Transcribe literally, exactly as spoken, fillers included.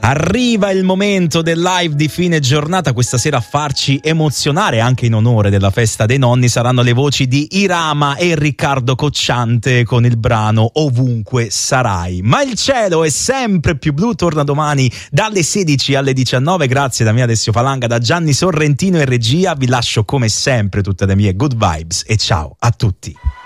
Arriva il momento del live di fine giornata. Questa sera a farci emozionare, anche in onore della festa dei nonni, saranno le voci di Irama e Riccardo Cocciante con il brano Ovunque Sarai. Ma il cielo è sempre più blu torna domani dalle sedici alle diciannove. Grazie da me Alessio Falanga, da Gianni Sorrentino in regia. Vi lascio come sempre tutte le mie good vibes e ciao a tutti.